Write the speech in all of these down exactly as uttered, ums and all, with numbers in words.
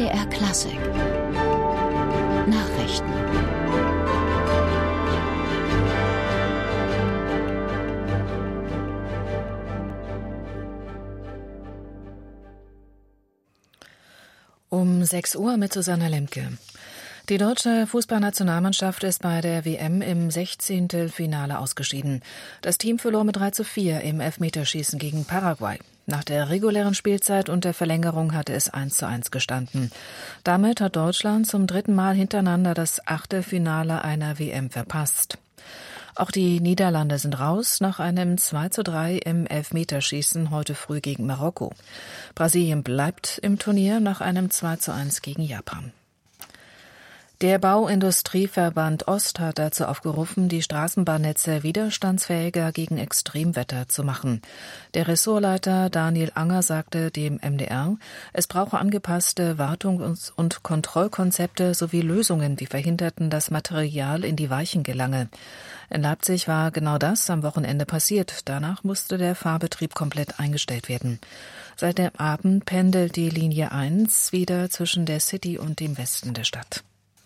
R Klassik Nachrichten. Um sechs Uhr mit Susanna Lemke. Die deutsche Fußballnationalmannschaft ist bei der W M im Sechzehntelfinale ausgeschieden. Das Team verlor mit drei zu vier im Elfmeterschießen gegen Paraguay. Nach der regulären Spielzeit und der Verlängerung hatte es eins zu eins gestanden. Damit hat Deutschland zum dritten Mal hintereinander das Achtelfinale einer W M verpasst. Auch die Niederlande sind raus nach einem zwei zu drei im Elfmeterschießen heute früh gegen Marokko. Brasilien bleibt im Turnier nach einem zwei zu eins gegen Japan. Der Bauindustrieverband Ost hat dazu aufgerufen, die Straßenbahnnetze widerstandsfähiger gegen Extremwetter zu machen. Der Ressortleiter Daniel Anger sagte dem M D R, es brauche angepasste Wartungs- und Kontrollkonzepte sowie Lösungen, die verhinderten, dass Material in die Weichen gelange. In Leipzig war genau das am Wochenende passiert. Danach musste der Fahrbetrieb komplett eingestellt werden. Seit dem Abend pendelt die Linie eins wieder zwischen der City und dem Westen der Stadt.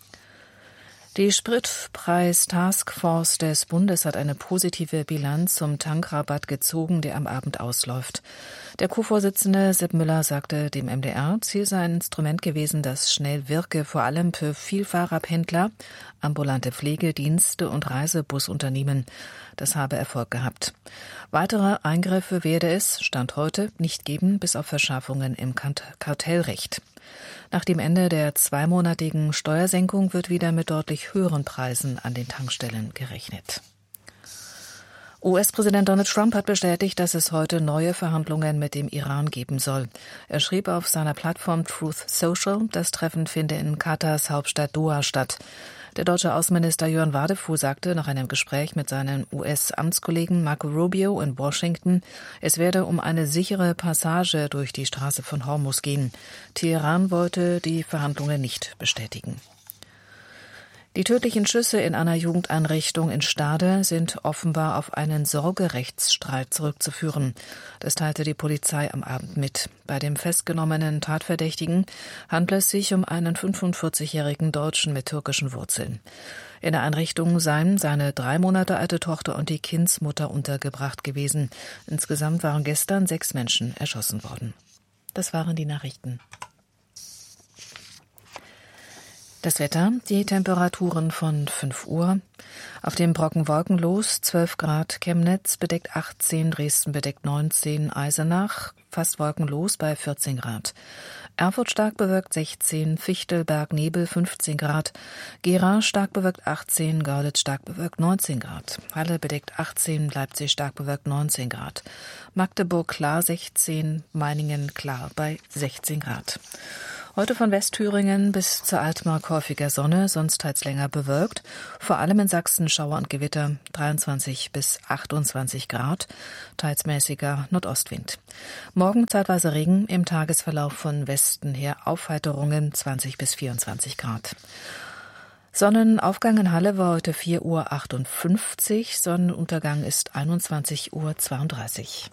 Die Spritpreis-Taskforce des Bundes hat eine positive Bilanz zum Tankrabatt gezogen, der am Abend ausläuft. Der Co-Vorsitzende Sepp Müller sagte dem M D R, Ziel sei ein Instrument gewesen, das schnell wirke, vor allem für Vielfahrerpendler, ambulante Pflegedienste und Reisebusunternehmen. Das habe Erfolg gehabt. Weitere Eingriffe werde es, Stand heute, nicht geben, bis auf Verschärfungen im Kartellrecht. Nach dem Ende der zweimonatigen Steuersenkung wird wieder mit deutlich höheren Preisen an den Tankstellen gerechnet. U S-Präsident Donald Trump hat bestätigt, dass es heute neue Verhandlungen mit dem Iran geben soll. Er schrieb auf seiner Plattform Truth Social, das Treffen finde in Katars Hauptstadt Doha statt. Der deutsche Außenminister Jörn Wadefuhl sagte nach einem Gespräch mit seinem U S-Amtskollegen Marco Rubio in Washington, es werde um eine sichere Passage durch die Straße von Hormuz gehen. Teheran wollte die Verhandlungen nicht bestätigen. Die tödlichen Schüsse in einer Jugendeinrichtung in Stade sind offenbar auf einen Sorgerechtsstreit zurückzuführen. Das teilte die Polizei am Abend mit. Bei dem festgenommenen Tatverdächtigen handelt es sich um einen fünfundvierzigjährigen Deutschen mit türkischen Wurzeln. In der Einrichtung seien seine drei Monate alte Tochter und die Kindsmutter untergebracht gewesen. Insgesamt waren gestern sechs Menschen erschossen worden. Das waren die Nachrichten. Das Wetter, die Temperaturen von fünf Uhr. Auf dem Brocken wolkenlos, zwölf Grad, Chemnitz bedeckt achtzehn, Dresden bedeckt neunzehn, Eisenach fast wolkenlos bei vierzehn Grad. Erfurt stark bewölkt sechzehn, Fichtelberg Nebel fünfzehn Grad, Gera stark bewölkt achtzehn, Görlitz stark bewölkt neunzehn Grad, Halle bedeckt achtzehn, Leipzig stark bewölkt neunzehn Grad, Magdeburg klar sechzehn, Meiningen klar bei sechzehn Grad. Heute von Westthüringen bis zur Altmark häufiger Sonne, sonst teils länger bewölkt. Vor allem in Sachsen Schauer und Gewitter, dreiundzwanzig bis achtundzwanzig Grad, teils mäßiger Nordostwind. Morgen zeitweise Regen, im Tagesverlauf von Westen her Aufheiterungen, zwanzig bis vierundzwanzig Grad. Sonnenaufgang in Halle war heute vier Uhr achtundfünfzig, Sonnenuntergang ist einundzwanzig Uhr zweiunddreißig.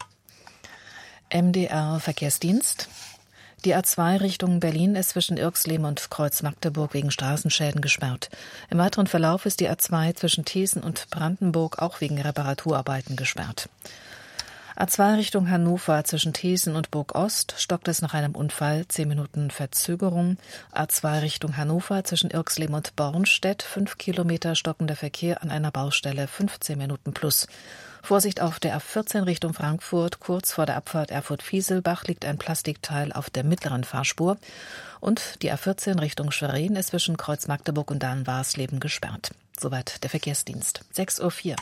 M D R Verkehrsdienst. Die A zwei Richtung Berlin ist zwischen Irxleben und Kreuz-Magdeburg wegen Straßenschäden gesperrt. Im weiteren Verlauf ist die A zwei zwischen Thesen und Brandenburg auch wegen Reparaturarbeiten gesperrt. A zwei Richtung Hannover zwischen Thesen und Burg-Ost stockt es nach einem Unfall, zehn Minuten Verzögerung. A zwei Richtung Hannover zwischen Irxleben und Bornstedt, fünf Kilometer stockender Verkehr an einer Baustelle, fünfzehn Minuten plus. Vorsicht auf der A vierzehn Richtung Frankfurt, kurz vor der Abfahrt Erfurt-Fieselbach liegt ein Plastikteil auf der mittleren Fahrspur. Und die A vierzehn Richtung Schwerin ist zwischen Kreuz-Magdeburg und Dahn-Warsleben gesperrt. Soweit der Verkehrsdienst. sechs Uhr vier.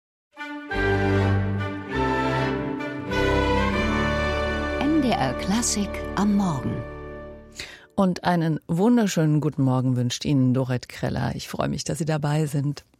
M D R Klassik am Morgen. Und einen wunderschönen guten Morgen wünscht Ihnen Dorette Kreller. Ich freue mich, dass Sie dabei sind.